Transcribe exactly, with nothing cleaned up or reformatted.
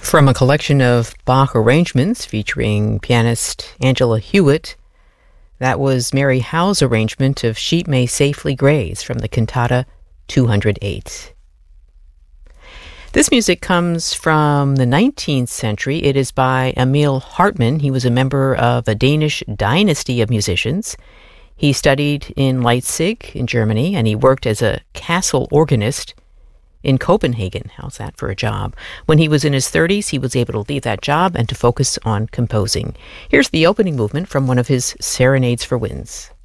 From a collection of Bach arrangements featuring pianist Angela Hewitt, that was Mary Howe's arrangement of Sheep May Safely Graze from the cantata two hundred eight. This music comes from the nineteenth century. It is by Emil Hartmann. He was a member of a Danish dynasty of musicians. He studied in Leipzig in Germany, and he worked as a castle organist in Copenhagen. How's that for a job? When he was in his thirties, he was able to leave that job and to focus on composing. Here's the opening movement from one of his Serenades for Winds.